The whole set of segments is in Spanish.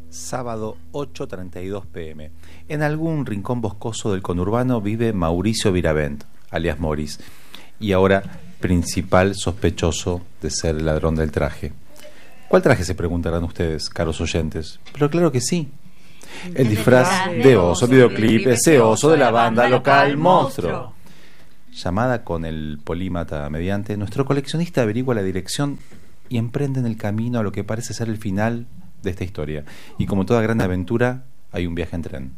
sábado 8:32 p.m. En algún rincón boscoso del conurbano vive Mauricio Viravent, alias Morris, y ahora principal sospechoso de ser el ladrón del traje. ¿Cuál traje, se preguntarán ustedes, caros oyentes? Pero claro que sí. El disfraz de oso, videoclip, ese oso de la banda local Monstruo. Llamada con el polímata mediante, nuestro coleccionista averigua la dirección y emprende en el camino a lo que parece ser el final de esta historia. Y como toda gran aventura, hay un viaje en tren.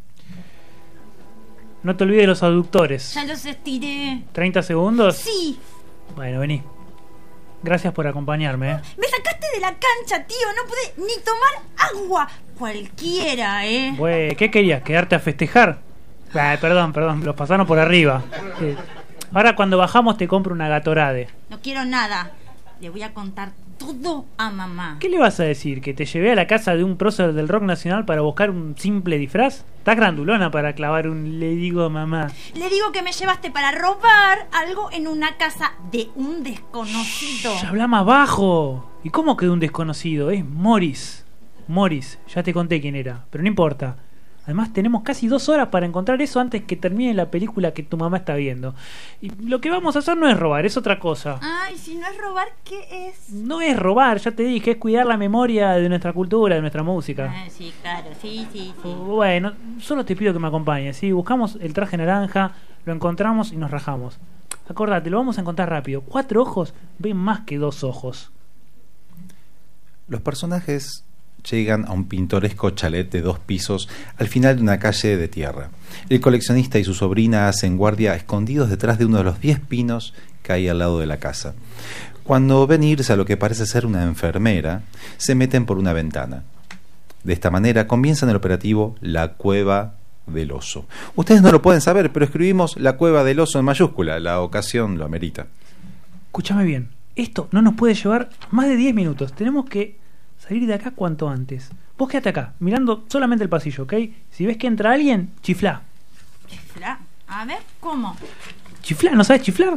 No te olvides los aductores. Ya los estiré. ¿30 segundos? Sí. Bueno, vení. Gracias por acompañarme, ¿eh? Me sacaste de la cancha, tío. No pude ni tomar agua. Cualquiera, ¿eh? Güey, ¿qué querías? ¿Quedarte a festejar? Perdón, los pasaron por arriba. Ahora cuando bajamos te compro una Gatorade. No quiero nada. Le voy a contar todo a mamá. ¿Qué le vas a decir? ¿Que te llevé a la casa de un prócer del rock nacional para buscar un simple disfraz? Estás grandulona para clavar un le digo a mamá. Le digo que me llevaste para robar algo en una casa de un desconocido. ¡Shh! Habla más bajo. ¿Y cómo que de un desconocido? Es Morris. Morris, ya te conté quién era, pero no importa. Además tenemos casi 2 horas para encontrar eso antes que termine la película que tu mamá está viendo. Y lo que vamos a hacer no es robar, es otra cosa. Ay, si no es robar, ¿qué es? No es robar, ya te dije, es cuidar la memoria de nuestra cultura, de nuestra música. Sí, claro, sí. Bueno, solo te pido que me acompañes, ¿sí? Buscamos el traje naranja, lo encontramos y nos rajamos. Acordate, lo vamos a encontrar rápido. 4 ojos ven más que 2 ojos. Los personajes llegan a un pintoresco chalet de 2 pisos al final de una calle de tierra. El coleccionista y su sobrina hacen guardia escondidos detrás de uno de los 10 pinos que hay al lado de la casa. Cuando ven irse a lo que parece ser una enfermera, se meten por una ventana. De esta manera comienzan el operativo La Cueva del Oso. Ustedes no lo pueden saber, pero escribimos La Cueva del Oso en mayúscula. La ocasión lo amerita. Escúchame bien, esto no nos puede llevar más de 10 minutos. Tenemos que salir de acá cuanto antes. Vos quédate acá, mirando solamente el pasillo, ¿ok? Si ves que entra alguien, chiflá. ¿Chiflá? A ver, ¿cómo? ¿Chiflá? ¿No sabes chiflar?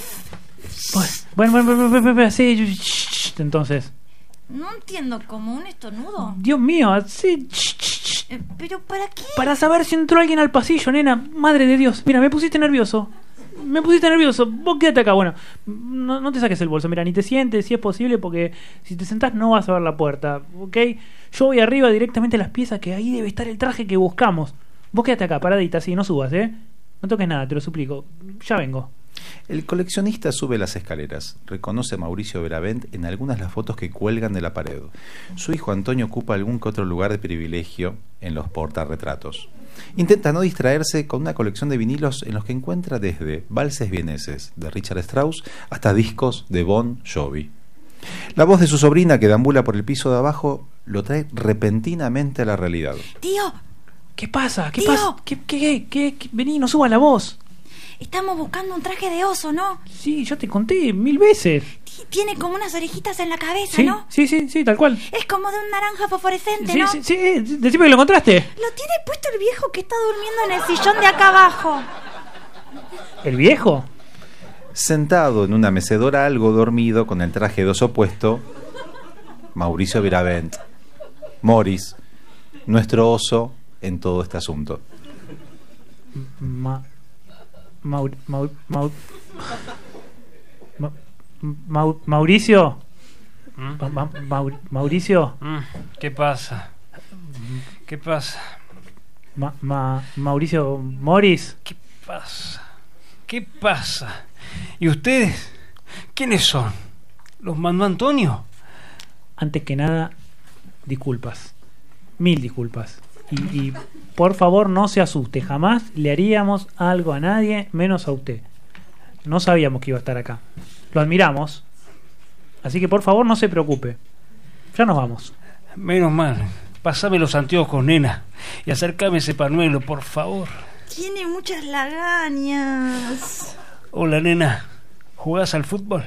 Bueno, sí, entonces. No entiendo, ¿como un estornudo? Dios mío, así. ¿Pero para qué? Para saber si entró alguien al pasillo, nena. Madre de Dios, mira, me pusiste nervioso. Vos quédate acá. Bueno, no te saques el bolso. Mira, ni te sientes, si es posible, porque si te sentás no vas a ver la puerta, ¿ok? Yo voy arriba directamente a las piezas, que ahí debe estar el traje que buscamos. Vos quédate acá, paradita, así, no subas, ¿eh? No toques nada, te lo suplico. Ya vengo. El coleccionista sube las escaleras. Reconoce a Mauricio Viravent en algunas de las fotos que cuelgan de la pared. Su hijo Antonio ocupa algún que otro lugar de privilegio en los portarretratos. Intenta no distraerse con una colección de vinilos en los que encuentra desde valses vieneses de Richard Strauss hasta discos de Bon Jovi. La voz de su sobrina, que deambula por el piso de abajo, lo trae repentinamente a la realidad. ¡Tío! ¿Qué pasa? ¿Qué ¡Tío! pasa? ¿Qué? Vení, no subas la voz. Estamos buscando un traje de oso, ¿no? Sí, yo te conté 1000 veces. Tiene como unas orejitas en la cabeza, ¿Sí? ¿no? Sí, tal cual. Es como de un naranja fosforescente, Sí, ¿no? sí, decime que lo encontraste. Lo tiene puesto el viejo que está durmiendo en el sillón de acá abajo. ¿El viejo? Sentado en una mecedora algo dormido con el traje de oso puesto, Mauricio Viravent, Morris, nuestro oso en todo este asunto. Mauricio. Mauricio. ¿Qué pasa? Mauricio Morris. ¿Qué pasa? ¿Y ustedes? ¿Quiénes son? ¿Los mandó Antonio? Antes que nada, disculpas. 1000 disculpas. Y por favor no se asuste. Jamás le haríamos algo a nadie, menos a usted. No sabíamos que iba a estar acá. Lo admiramos. Así que por favor no se preocupe. Ya nos vamos. Menos mal. Pásame los anteojos, nena. Y acércame ese pañuelo, por favor. Tiene muchas lagañas. Hola, nena. ¿Jugás al fútbol?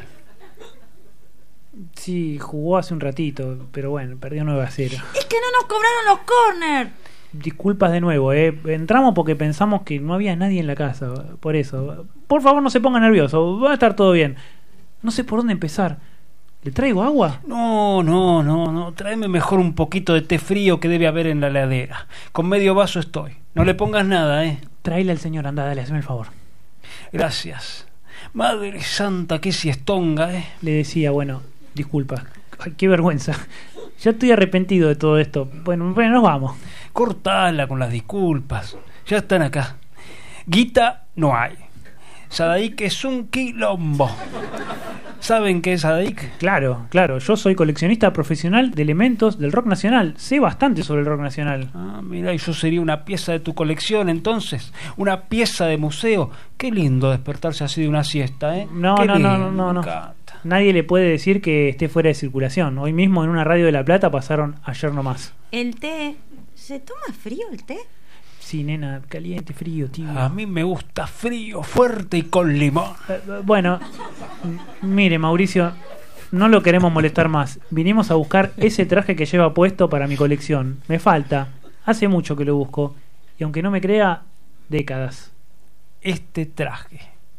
Sí, jugó hace un ratito, pero bueno, perdió 9-0. Es que no nos cobraron los corners. Disculpas de nuevo, entramos porque pensamos que no había nadie en la casa. Por eso, por favor no se ponga nervioso, va a estar todo bien. No sé por dónde empezar. ¿Le traigo agua? No. Tráeme mejor un poquito de té frío que debe haber en la heladera. Con medio vaso estoy. No le pongas nada, ¿eh? Tráele al señor, anda, dale, hazme el favor. Gracias. Madre santa, qué siestonga, ¿eh? Le decía, bueno, disculpa. Ay, qué vergüenza. Ya estoy arrepentido de todo esto. Bueno, nos vamos. Cortala con las disculpas. Ya están acá. Guita no hay. Sadaik es un quilombo. ¿Saben qué es Sadaik? Claro. Yo soy coleccionista profesional de elementos del rock nacional. Sé bastante sobre el rock nacional. Ah, mira, y yo sería una pieza de tu colección, entonces. Una pieza de museo. Qué lindo despertarse así de una siesta, ¿eh? No. Me encanta. Nadie le puede decir que esté fuera de circulación. Hoy mismo en una radio de La Plata pasaron ayer nomás. El té. ¿Se toma frío el té? Sí, nena, caliente, frío, tibio. A mí me gusta frío, fuerte y con limón. Bueno, mire, Mauricio, no lo queremos molestar más. Vinimos a buscar ese traje que lleva puesto para mi colección. Me falta. Hace mucho que lo busco. Y aunque no me crea, décadas. Este traje.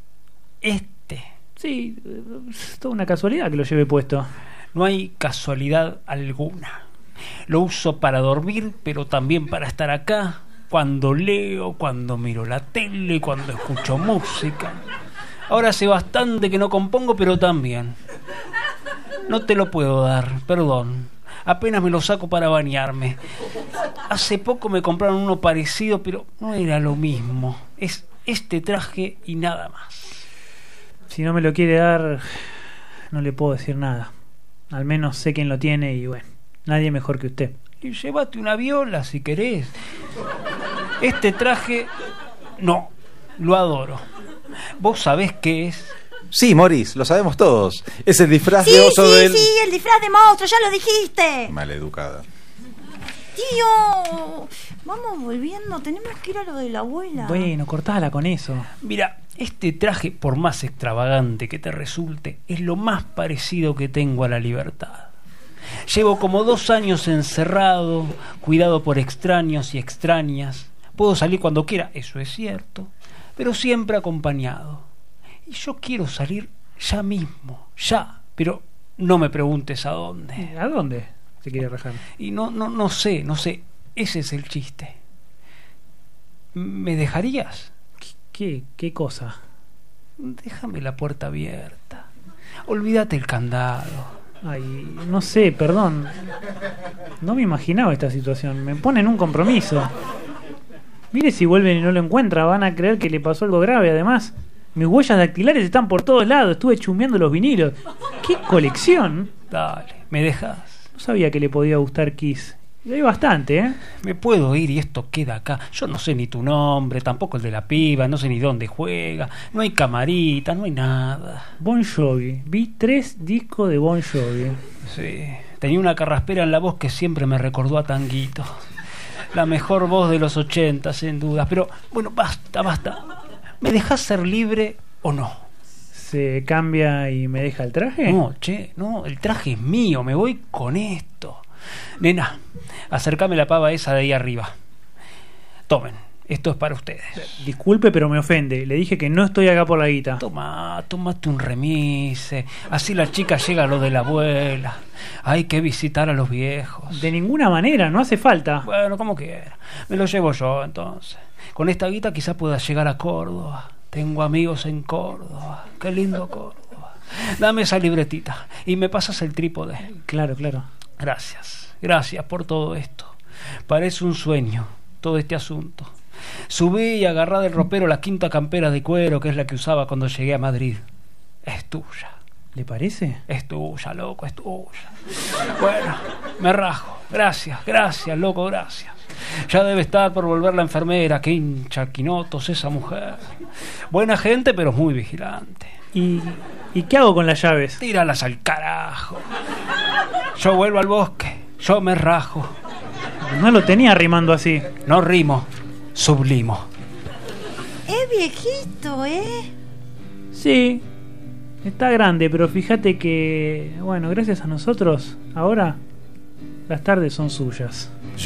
Sí, es toda una casualidad que lo lleve puesto. No hay casualidad alguna. Lo uso para dormir, pero también para estar acá. Cuando leo, cuando miro la tele, cuando escucho música. Ahora hace bastante que no compongo, pero también. No te lo puedo dar, perdón. Apenas me lo saco para bañarme. Hace poco me compraron uno parecido, pero no era lo mismo. Es este traje y nada más. Si no me lo quiere dar, no le puedo decir nada. Al menos sé quién lo tiene y bueno, nadie mejor que usted. Y llévate una viola si querés. Este traje, no, lo adoro. ¿Vos sabés qué es? Sí, Morris, lo sabemos todos. Es el disfraz Sí, de oso del... sí, el disfraz de monstruo, ya lo dijiste. Maleducada. Tío, vamos volviendo, tenemos que ir a lo de la abuela. Bueno, cortala con eso. Mira, este traje, por más extravagante que te resulte, es lo más parecido que tengo a la libertad. Llevo como 2 años encerrado, cuidado por extraños y extrañas. Puedo salir cuando quiera, eso es cierto, pero siempre acompañado. Y yo quiero salir ya mismo, ya, pero no me preguntes a dónde. ¿A dónde se quiere rajar? Y no sé, ese es el chiste. ¿Me dejarías? ¿Qué cosa? Déjame la puerta abierta. Olvídate el candado. Ay, no sé, perdón. No me imaginaba esta situación. Me ponen un compromiso. Mire, si vuelven y no lo encuentran, van a creer que le pasó algo grave. Además, mis huellas dactilares están por todos lados. Estuve chusmeando los vinilos. ¡Qué colección! Dale, ¿me dejas? No sabía que le podía gustar Kiss. Y hay bastante, ¿eh? Me puedo ir y esto queda acá. Yo no sé ni tu nombre, tampoco el de la piba, no sé ni dónde juega. No hay camarita, no hay nada. Bon Jovi. Vi 3 discos de Bon Jovi. Sí, tenía una carraspera en la voz que siempre me recordó a Tanguito. La mejor voz de los 80, sin duda. Pero, bueno, basta. ¿Me dejás ser libre o no? ¿Se cambia y me deja el traje? No, el traje es mío, me voy con esto. Nena, acércame la pava esa de ahí arriba. Tomen, esto es para ustedes. Disculpe, pero me ofende. Le dije que no estoy acá por la guita. Tómate un remise. Así la chica llega a lo de la abuela. Hay que visitar a los viejos. De ninguna manera, no hace falta. Bueno, como quiera. Me lo llevo yo, entonces. Con esta guita quizá pueda llegar a Córdoba. Tengo amigos en Córdoba. Qué lindo Córdoba. Dame esa libretita y me pasas el trípode. Claro. Gracias por todo esto. Parece un sueño todo este asunto. Subí y agarrá del ropero la 5ª campera de cuero, que es la que usaba cuando llegué a Madrid. Es tuya. ¿Le parece? Es tuya, loco, es tuya. Bueno, me rajo. Gracias, loco, gracias. Ya debe estar por volver la enfermera. Qué hincha quinotos esa mujer. Buena gente, pero muy vigilante. ¿Y qué hago con las llaves? Tíralas al carajo. Yo vuelvo al bosque. Yo me rajo. No lo tenía rimando así. No rimo, sublimo. Es viejito, ¿eh? Sí, está grande, pero fíjate que, bueno, gracias a nosotros, ahora las tardes son suyas.